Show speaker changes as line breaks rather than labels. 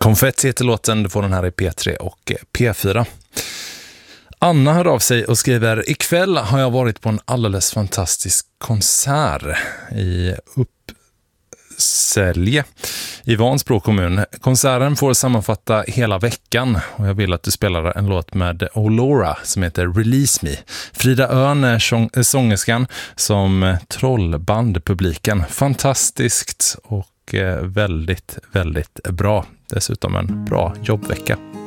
Konfetti heter låten, du får den här i P3 och P4. Anna hör av sig och skriver: ikväll har jag varit på en alldeles fantastisk konsert i Uppsälje i Vansbro kommun. Konserten får sammanfatta hela veckan och jag vill att du spelar en låt med Olora som heter Release Me. Frida Örn är sångerskan som trollband publiken. Fantastiskt och väldigt, väldigt bra. Dessutom en bra jobbvecka.